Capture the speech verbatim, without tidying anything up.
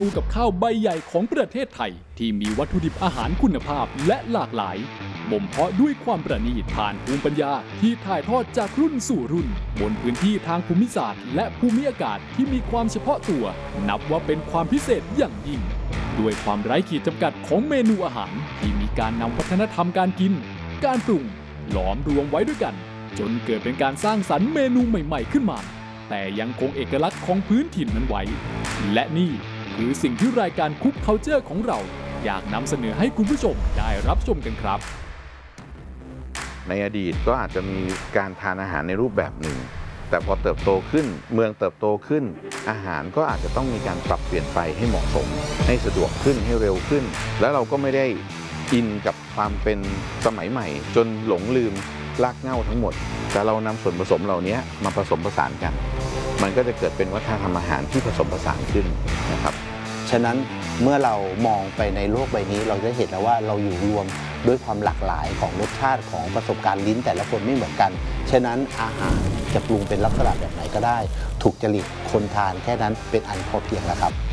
ตู้กับข้าวใบใหญ่ของประเทศไทยที่มีวัตถุดิบอาหารคุณภาพและหลากหลายบ่มเพาะด้วยความประณีตผ่านภูมิปัญญาที่ถ่ายทอดจากรุ่นสู่รุ่นบนพื้นที่ทางภูมิศาสตร์และภูมิอากาศที่มีความเฉพาะตัวนับว่าเป็นความพิเศษอย่างยิ่งด้วยความไร้ขีดจำกัดของเมนูอาหารที่มีการนำวัฒนธรรมการกินการปรุงหลอมรวมไว้ด้วยกันจนเกิดเป็นการสร้างสรรค์เมนูใหม่ๆขึ้นมาแต่ยังคงเอกลักษณ์ของพื้นถิ่นนั้นไว้และนี่คือสิ่งที่รายการคุกเคาเจอร์ของเราอยากนำเสนอให้คุณผู้ชมได้รับชมกันครับในอดีตก็อาจจะมีการทานอาหารในรูปแบบหนึ่งแต่พอเติบโตขึ้นเมืองเติบโตขึ้นอาหารก็อาจจะต้องมีการปรับเปลี่ยนไปให้เหมาะสมให้สะดวกขึ้นให้เร็วขึ้นแล้วเราก็ไม่ได้อินกับความเป็นสมัยใหม่จนหลงลืมรากเหง้าทั้งหมดแต่เรานำส่วนผสมเหล่านี้มาผสมผสานกันมันก็จะเกิดเป็นวัฒนธรรมอาหารที่ผสมผสานขึ้นนะครับฉะนั้นเมื่อเรามองไปในโลกใบนี้เราจะเห็นแล้วว่าเราอยู่รวมด้วยความหลากหลายของรสชาติของประสบการณ์ลิ้นแต่ละคนไม่เหมือนกันฉะนั้นอาหารจะปรุงเป็นลักษณะแบบไหนก็ได้ถูกจริตคนทานแค่นั้นเป็นอันพอเพียงแล้วครับ